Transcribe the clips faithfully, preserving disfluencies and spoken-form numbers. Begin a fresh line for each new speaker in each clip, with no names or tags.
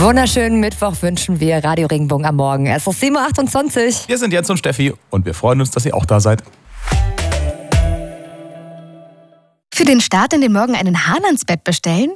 Wunderschönen Mittwoch wünschen wir Radio Regenbogen am Morgen. Es ist sieben Uhr achtundzwanzig.
Wir sind Jens und Steffi und wir freuen uns, dass ihr auch da seid.
Für den Start in den Morgen einen Hahn ans Bett bestellen?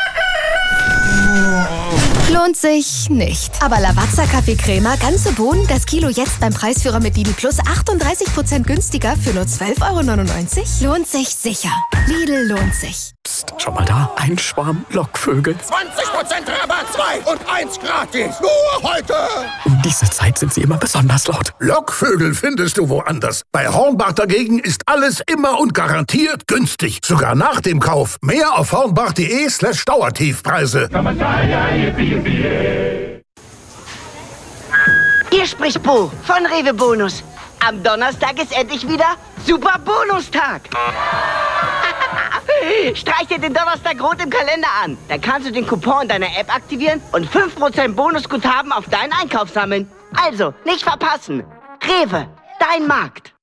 Lohnt sich nicht. Aber Lavazza Kaffeecrema, ganze Bohnen, das Kilo jetzt beim Preisführer mit Lidl Plus achtunddreißig Prozent günstiger für nur zwölf Euro neunundneunzig? Lohnt sich sicher. Lidl lohnt sich.
Psst, schau mal da. Ein Schwarm Lockvögel.
zwanzig Prozent Rabatt, zwei und eins gratis. Nur heute.
Um diese Zeit sind sie immer besonders laut.
Lockvögel findest du woanders. Bei Hornbach dagegen ist alles immer und garantiert günstig. Sogar nach dem Kauf. Mehr auf hornbach.de slash Dauertiefpreise.
Hier spricht Bo von Rewe Bonus. Am Donnerstag ist endlich wieder Super Bonustag. Streich dir den Donnerstag rot im Kalender an. Dann kannst du den Coupon in deiner App aktivieren und fünf Prozent Bonusguthaben auf deinen Einkauf sammeln. Also, nicht verpassen. Rewe, dein Markt.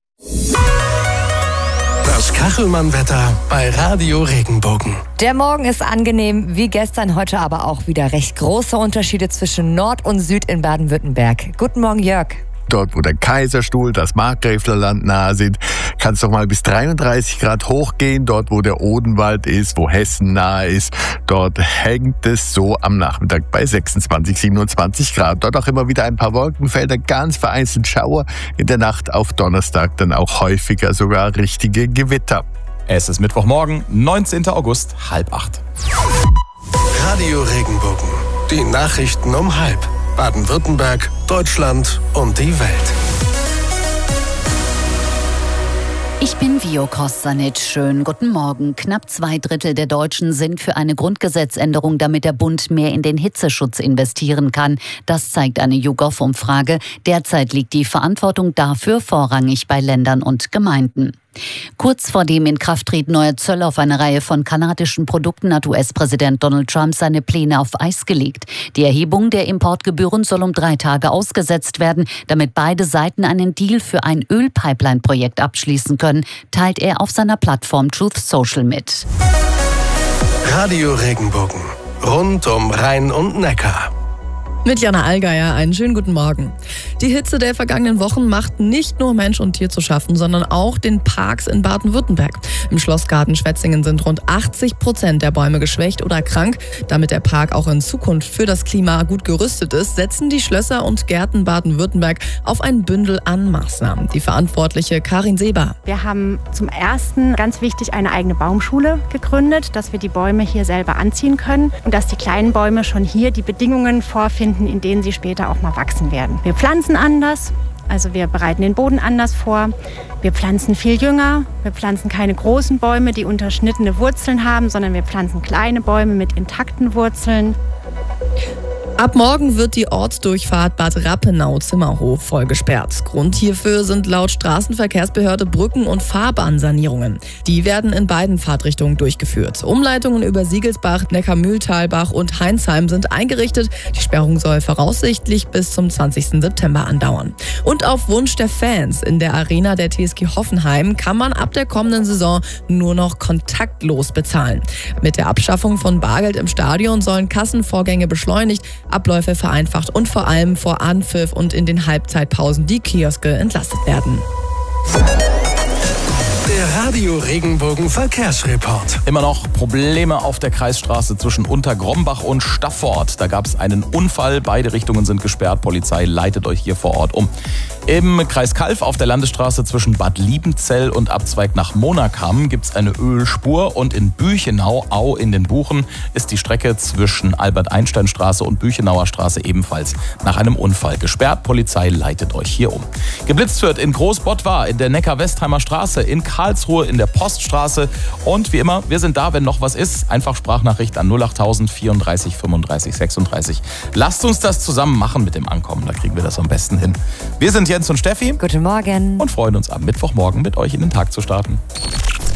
Das Kachelmann-Wetter bei Radio Regenbogen.
Der Morgen ist angenehm, wie gestern, heute aber auch wieder recht große Unterschiede zwischen Nord und Süd in Baden-Württemberg. Guten Morgen, Jörg.
Dort, wo der Kaiserstuhl, das Markgräflerland nahe sind, kann es doch mal bis dreiunddreißig Grad hochgehen. Dort, wo der Odenwald ist, wo Hessen nahe ist, dort hängt es so am Nachmittag bei sechsundzwanzig, siebenundzwanzig Grad. Dort auch immer wieder ein paar Wolkenfelder, ganz vereinzelt Schauer. In der Nacht auf Donnerstag dann auch häufiger sogar richtige Gewitter.
Es ist Mittwochmorgen, neunzehnten August, halb acht.
Radio Regenbogen. Die Nachrichten um halb. Baden-Württemberg, Deutschland und die Welt.
Ich bin Vio Kostanic. Schönen guten Morgen. Knapp zwei Drittel der Deutschen sind für eine Grundgesetzänderung, damit der Bund mehr in den Hitzeschutz investieren kann. Das zeigt eine YouGov-Umfrage. Derzeit liegt die Verantwortung dafür vorrangig bei Ländern und Gemeinden. Kurz vor dem Inkrafttreten neuer Zölle auf eine Reihe von kanadischen Produkten hat U S-Präsident Donald Trump seine Pläne auf Eis gelegt. Die Erhebung der Importgebühren soll um drei Tage ausgesetzt werden, damit beide Seiten einen Deal für ein Ölpipeline-Projekt abschließen können, teilt er auf seiner Plattform Truth Social mit.
Radio Regenbogen. Rund um Rhein und Neckar.
Mit Jana Allgeier einen schönen guten Morgen. Die Hitze der vergangenen Wochen macht nicht nur Mensch und Tier zu schaffen, sondern auch den Parks in Baden-Württemberg. Im Schlossgarten Schwetzingen sind rund achtzig Prozent der Bäume geschwächt oder krank. Damit der Park auch in Zukunft für das Klima gut gerüstet ist, setzen die Schlösser und Gärten Baden-Württemberg auf ein Bündel an Maßnahmen. Die Verantwortliche Karin Seber.
Wir haben zum ersten, ganz wichtig, eine eigene Baumschule gegründet, dass wir die Bäume hier selber anziehen können und dass die kleinen Bäume schon hier die Bedingungen vorfinden, in denen sie später auch mal wachsen werden. Wir pflanzen anders, also wir bereiten den Boden anders vor. Wir pflanzen viel jünger, wir pflanzen keine großen Bäume, die unterschnittene Wurzeln haben, sondern wir pflanzen kleine Bäume mit intakten Wurzeln.
Ab morgen wird die Ortsdurchfahrt Bad Rappenau-Zimmerhof voll gesperrt. Grund hierfür sind laut Straßenverkehrsbehörde Brücken- und Fahrbahnsanierungen. Die werden in beiden Fahrtrichtungen durchgeführt. Umleitungen über Siegelsbach, Neckarmühltalbach und Heinsheim sind eingerichtet. Die Sperrung soll voraussichtlich bis zum zwanzigsten September andauern. Und auf Wunsch der Fans in der Arena der T S G Hoffenheim kann man ab der kommenden Saison nur noch kontaktlos bezahlen. Mit der Abschaffung von Bargeld im Stadion sollen Kassenvorgänge beschleunigt, Abläufe vereinfacht und vor allem vor Anpfiff und in den Halbzeitpausen die Kioske entlastet werden.
Der Radio Regenbogen Verkehrsreport.
Immer noch Probleme auf der Kreisstraße zwischen Untergrombach und Staffort. Da gab es einen Unfall, beide Richtungen sind gesperrt. Polizei leitet euch hier vor Ort um. Im Kreis Calw auf der Landesstraße zwischen Bad Liebenzell und Abzweig nach Monakam gibt es eine Ölspur und in Büchenau, Au in den Buchen, ist die Strecke zwischen Albert-Einstein-Straße und Büchenauer Straße ebenfalls nach einem Unfall gesperrt. Polizei leitet euch hier um. Geblitzt wird in Großbottwar, in der Neckar-Westheimer Straße, in Karlsruhe, in der Poststraße und wie immer, wir sind da, wenn noch was ist. Einfach Sprachnachricht an null achttausend vierunddreißig fünfunddreißig sechsunddreißig. Lasst uns das zusammen machen mit dem Ankommen, da kriegen wir das am besten hin. Wir sind Jens und Steffi.
Guten Morgen.
Und freuen uns am Mittwochmorgen mit euch in den Tag zu starten.